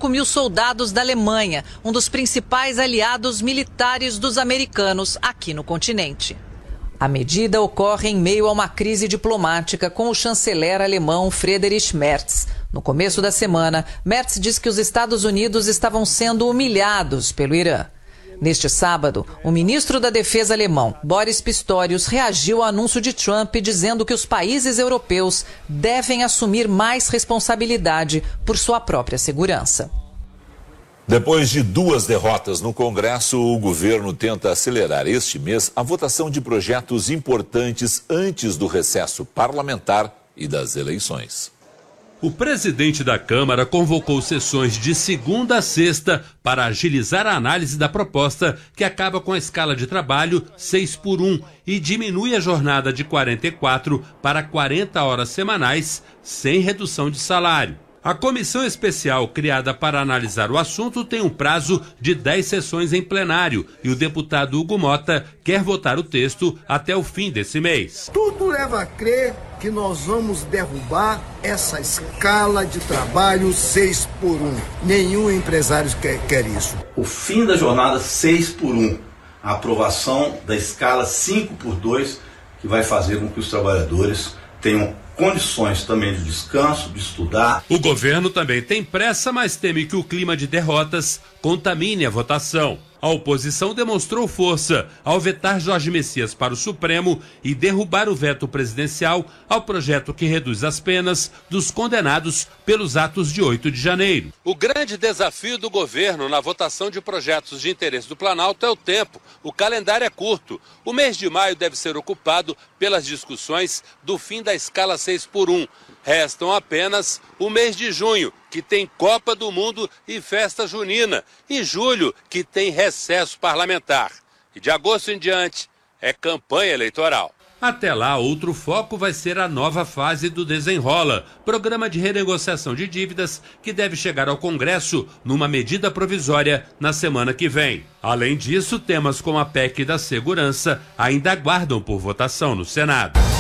5.000 soldados da Alemanha, um dos principais aliados militares dos americanos aqui no continente. A medida ocorre em meio a uma crise diplomática com o chanceler alemão Friedrich Merz. No começo da semana, Merz disse que os Estados Unidos estavam sendo humilhados pelo Irã. Neste sábado, o ministro da Defesa alemão, Boris Pistorius, reagiu ao anúncio de Trump dizendo que os países europeus devem assumir mais responsabilidade por sua própria segurança. Depois de 2 derrotas no Congresso, o governo tenta acelerar este mês a votação de projetos importantes antes do recesso parlamentar e das eleições. O presidente da Câmara convocou sessões de segunda a sexta para agilizar a análise da proposta que acaba com a escala de trabalho 6x1 e diminui a jornada de 44 para 40 horas semanais, sem redução de salário. A comissão especial criada para analisar o assunto tem um prazo de 10 sessões em plenário e o deputado Hugo Mota quer votar o texto até o fim desse mês. Tudo leva a crer que nós vamos derrubar essa escala de trabalho 6x1. Nenhum empresário quer isso. O fim da jornada 6x1, a aprovação da escala 5x2, que vai fazer com que os trabalhadores tenham condições também de descanso, de estudar. O governo também tem pressa, mas teme que o clima de derrotas contamine a votação. A oposição demonstrou força ao vetar Jorge Messias para o Supremo e derrubar o veto presidencial ao projeto que reduz as penas dos condenados pelos atos de 8 de janeiro. O grande desafio do governo na votação de projetos de interesse do Planalto é o tempo. O calendário é curto. O mês de maio deve ser ocupado pelas discussões do fim da escala 6x1. Restam apenas o mês de junho, que tem Copa do Mundo e festa junina, e julho, que tem recesso parlamentar. E de agosto em diante, é campanha eleitoral. Até lá, outro foco vai ser a nova fase do Desenrola, programa de renegociação de dívidas que deve chegar ao Congresso numa medida provisória na semana que vem. Além disso, temas como a PEC da segurança ainda aguardam por votação no Senado.